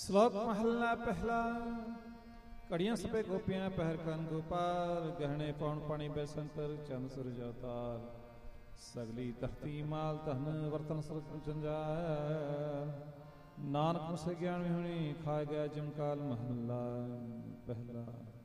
ਸ਼ਲੋਕ ਮਹੱਲਾ ਪਹਿਲਾ। ਘੜੀਆਂ ਸਪੇ ਗੋਪੀਆਂ ਪਹਿਰ ਕੰਨ ਗੋਪਾਲ, ਗਹਿਣੇ ਪੌਣ ਪਾਣੀ ਬੈਸੰਤਰ ਚੰਦ ਸੁਰਜਾਤਾਰ। ਸਗਲੀ ਧਰਤੀ ਮਾਲ ਧਨ ਵਰਤਨ ਸਰਬ ਜੰਜਾਰ, ਨਾਨਕ ਮੁਸੇ ਗਿਆਨ ਵਿਹੁਣੀ ਖਾਏ ਗਿਆ ਜਮਕਾਲ। ਮਹੱਲਾ ਪਹਿਲਾ।